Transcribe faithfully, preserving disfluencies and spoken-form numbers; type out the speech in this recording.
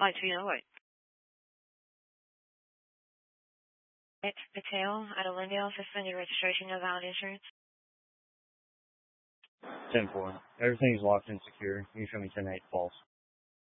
Light two oh eight. It's Patel at Allendale, suspended registration, no valid insurance. ten four. Everything's locked and secure. You can show me ten eight false.